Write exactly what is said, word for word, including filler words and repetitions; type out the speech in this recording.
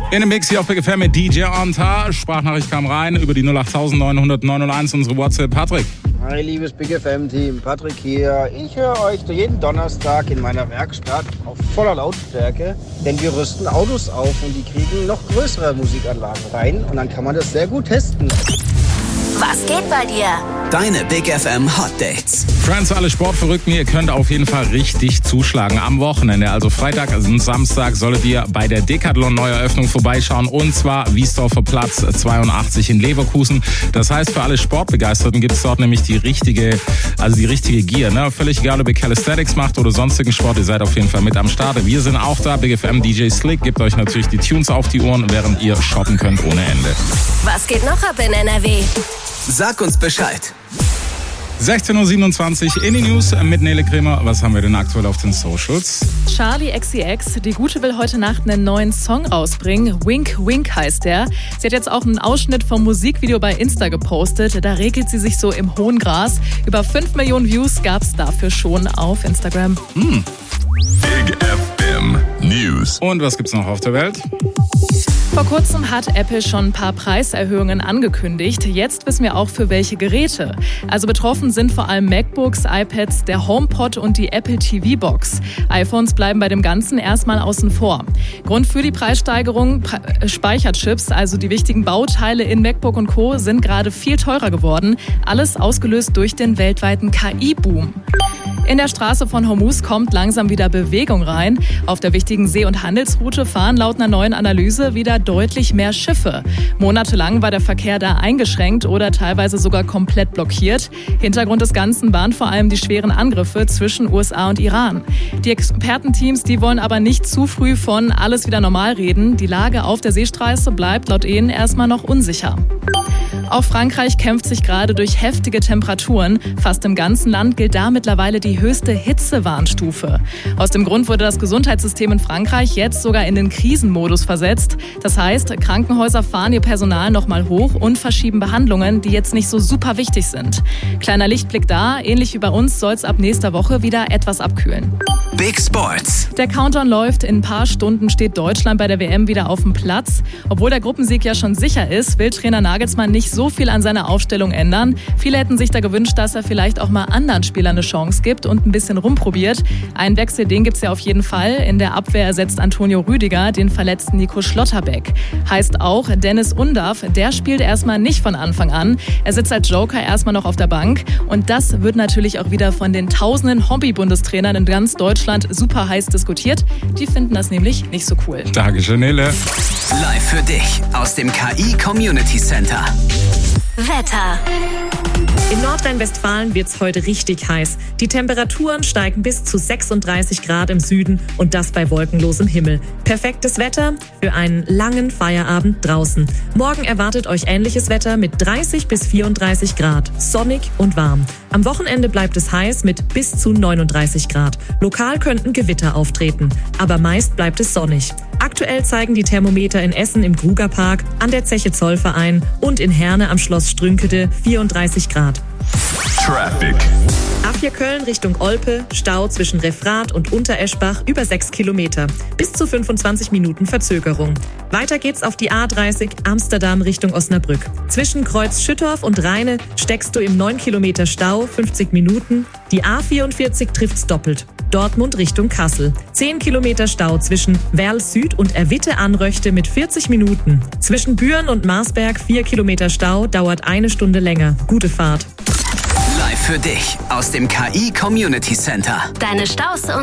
In dem Mix hier auf Big F M mit D J Anta. Sprachnachricht kam rein über die null acht neun null null neun null eins, unsere WhatsApp. Patrick. Hi, liebes Big F M-Team. Patrick hier. Ich höre euch jeden Donnerstag in meiner Werkstatt auf voller Lautstärke, denn wir rüsten Autos auf und die kriegen noch größere Musikanlagen rein und dann kann man das sehr gut testen. Was geht bei dir? Deine Big F M Hot Dates. Friends, alle Sportverrückten, ihr könnt auf jeden Fall richtig zuschlagen am Wochenende. Also Freitag und Samstag solltet ihr bei der Decathlon Neueröffnung vorbeischauen und zwar Wiesdorfer Platz zweiundachtzig in Leverkusen. Das heißt, für alle Sportbegeisterten gibt es dort nämlich die richtige, also die richtige Gear. Ne? Völlig egal, ob ihr Calisthenics macht oder sonstigen Sport, ihr seid auf jeden Fall mit am Start. Wir sind auch da, Big F M D J Slick gibt euch natürlich die Tunes auf die Ohren, während ihr shoppen könnt ohne Ende. Was geht noch ab in N R W? Sag uns Bescheid. sechzehn Uhr siebenundzwanzig in die News mit Nele Kremer. Was haben wir denn aktuell auf den Socials? Charli X C X, die Gute will heute Nacht einen neuen Song rausbringen. Wink Wink heißt der. Sie hat jetzt auch einen Ausschnitt vom Musikvideo bei Insta gepostet. Da regelt sie sich so im hohen Gras. Über fünf Millionen Views gab es dafür schon auf Instagram. Hm. Big F M News. Und was gibt's noch auf der Welt? Vor kurzem hat Apple schon ein paar Preiserhöhungen angekündigt. Jetzt wissen wir auch für welche Geräte. Also betroffen sind vor allem MacBooks, iPads, der HomePod und die Apple T V-Box. iPhones bleiben bei dem Ganzen erstmal außen vor. Grund für die Preissteigerung: Speicherchips, also die wichtigen Bauteile in MacBook und Co. sind gerade viel teurer geworden. Alles ausgelöst durch den weltweiten K I-Boom. In der Straße von Hormuz kommt langsam wieder Bewegung rein. Auf der wichtigen See- und Handelsroute fahren laut einer neuen Analyse wieder deutlich mehr Schiffe. Monatelang war der Verkehr da eingeschränkt oder teilweise sogar komplett blockiert. Hintergrund des Ganzen waren vor allem die schweren Angriffe zwischen U S A und Iran. Die Expertenteams, die wollen aber nicht zu früh von alles wieder normal reden. Die Lage auf der Seestraße bleibt laut ihnen erstmal noch unsicher. Auch Frankreich kämpft sich gerade durch heftige Temperaturen. Fast im ganzen Land gilt da mittlerweile die höchste Hitzewarnstufe. Aus dem Grund wurde das Gesundheitssystem in Frankreich jetzt sogar in den Krisenmodus versetzt. Das heißt, Krankenhäuser fahren ihr Personal nochmal hoch und verschieben Behandlungen, die jetzt nicht so super wichtig sind. Kleiner Lichtblick da, ähnlich wie bei uns soll es ab nächster Woche wieder etwas abkühlen. Big Sports. Der Countdown läuft, in ein paar Stunden steht Deutschland bei der W M wieder auf dem Platz. Obwohl der Gruppensieg ja schon sicher ist, will Trainer Nagelsmann nicht so viel an seiner Aufstellung ändern. Viele hätten sich da gewünscht, dass er vielleicht auch mal anderen Spielern eine Chance gibt und ein bisschen rumprobiert. Einen Wechsel, den gibt's ja auf jeden Fall. In der Abwehr ersetzt Antonio Rüdiger den verletzten Nico Schlotterbeck. Heißt auch, Dennis Undav, der spielt erstmal nicht von Anfang an. Er sitzt als Joker erstmal noch auf der Bank. Und das wird natürlich auch wieder von den tausenden Hobby-Bundestrainern in ganz Deutschland super heiß diskutiert. Die finden das nämlich nicht so cool. Dankeschön, Nele. Live für dich aus dem K I Community Center. Wetter. In Nordrhein-Westfalen wird's heute richtig heiß. Die Temperaturen steigen bis zu sechsunddreißig Grad im Süden und das bei wolkenlosem Himmel. Perfektes Wetter für einen langen Feierabend draußen. Morgen erwartet euch ähnliches Wetter mit dreißig bis vierunddreißig Grad. Sonnig und warm. Am Wochenende bleibt es heiß mit bis zu neununddreißig Grad. Lokal könnten Gewitter auftreten, aber meist bleibt es sonnig. Aktuell zeigen die Thermometer in Essen im Grugerpark, an der Zeche Zollverein und in Herne am Schloss Strünkede vierunddreißig Grad. Traffic. A vier Köln Richtung Olpe, Stau zwischen Refrath und Untereschbach über sechs Kilometer. Bis zu fünfundzwanzig Minuten Verzögerung. Weiter geht's auf die A dreißig Amsterdam Richtung Osnabrück. Zwischen Kreuz Schüttorf und Rheine steckst du im neun Kilometer Stau, fünfzig Minuten. Die A vierundvierzig trifft's doppelt. Dortmund Richtung Kassel. zehn Kilometer Stau zwischen Werl Süd und Erwitte-Anröchte mit vierzig Minuten. Zwischen Büren und Marsberg vier Kilometer Stau, dauert eine Stunde länger. Gute Fahrt. Live für dich aus dem K I Community Center. Deine Staus